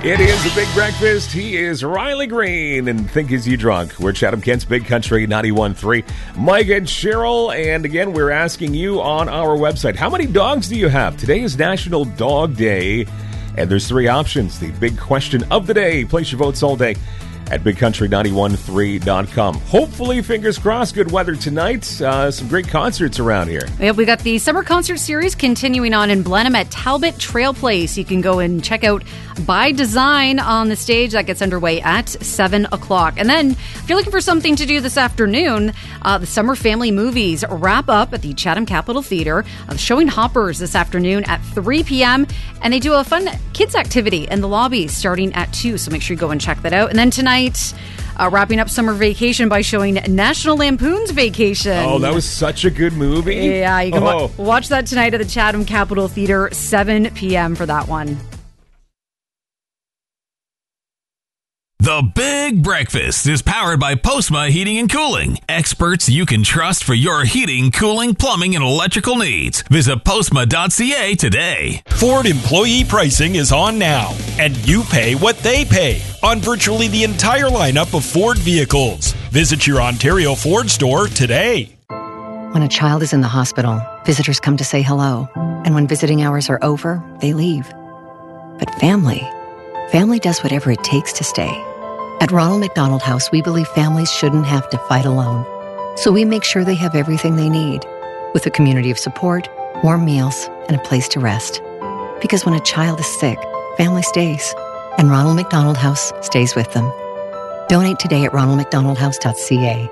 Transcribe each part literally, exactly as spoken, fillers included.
It is a big breakfast. He is Riley Green and Think Is You Drunk. We're Chatham Kent's Big Country ninety-one point three. Mike and Cheryl, and again, we're asking you on our website, how many dogs do you have? Today is National Dog Day, and there's three options. The big question of the day. Place your votes all day at big country nine one three dot com. Hopefully, fingers crossed, good weather tonight. Uh, some great concerts around here. Yep, we got the summer concert series continuing on in Blenheim at Talbot Trail Place. You can go and check out By Design on the stage. That gets underway at seven o'clock. And then, if you're looking for something to do this afternoon, uh, the Summer Family Movies wrap up at the Chatham Capitol Theatre, uh, showing Hoppers this afternoon at three p.m. And they do a fun kids activity in the lobby starting at two, so make sure you go and check that out. And then tonight, Uh, wrapping up summer vacation by showing National Lampoon's Vacation. Oh, that was such a good movie. Yeah, you can oh. wa- watch that tonight at the Chatham Capitol Theatre, seven p.m. for that one. The Big Breakfast is powered by Postma Heating and Cooling. Experts you can trust for your heating, cooling, plumbing, and electrical needs. Visit postma dot c a today. Ford employee pricing is on now, and you pay what they pay on virtually the entire lineup of Ford vehicles. Visit your Ontario Ford store today. When a child is in the hospital, visitors come to say hello. And when visiting hours are over, they leave. But family, family does whatever it takes to stay. At Ronald McDonald House, we believe families shouldn't have to fight alone. So we make sure they have everything they need, with a community of support, warm meals, and a place to rest. Because when a child is sick, family stays, and Ronald McDonald House stays with them. Donate today at ronald mcdonald house dot c a.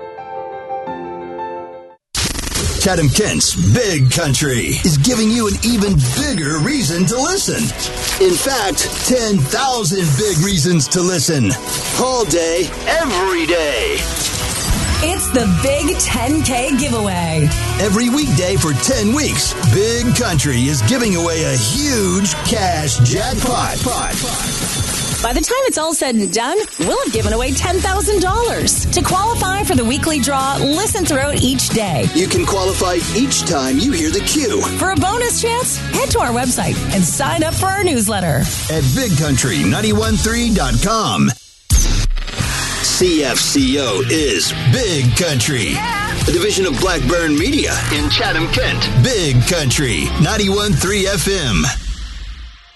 Chatham Kent's Big Country is giving you an even bigger reason to listen. In fact, ten thousand big reasons to listen. All day, every day. It's the Big ten K giveaway. Every weekday for ten weeks, Big Country is giving away a huge cash jackpot. By the time it's all said and done, we'll have given away ten thousand dollars. To qualify for the weekly draw, listen throughout each day. You can qualify each time you hear the cue. For a bonus chance, head to our website and sign up for our newsletter. At big country nine one three dot com. C F C O is Big Country. Yeah. A division of Blackburn Media in Chatham, Kent. Big Country, ninety-one point three F M.